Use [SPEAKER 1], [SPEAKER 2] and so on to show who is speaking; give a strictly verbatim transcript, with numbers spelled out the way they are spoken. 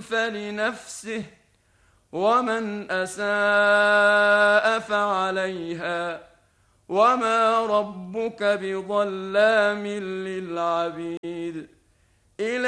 [SPEAKER 1] فلنفسه ومن أساء فعليها وما ربك بظلام للعبيد.